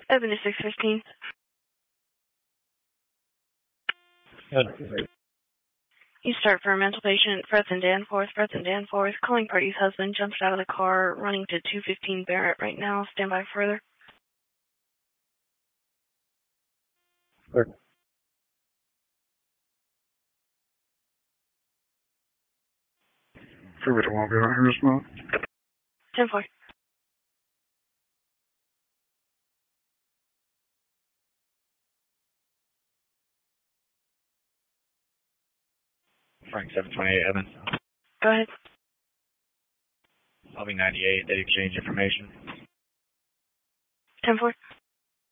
Avenue 615. Good. You start for a mental patient, Preston Danforth. Preston Danforth, calling party's husband, jumped out of the car, running to 215 Barrett right now. Stand by further. Clear. Freeway to Long Beach, out here, Smith. 10-4. Frank 728 Evans. Go ahead. Lobby 98, they exchange information. 10-4.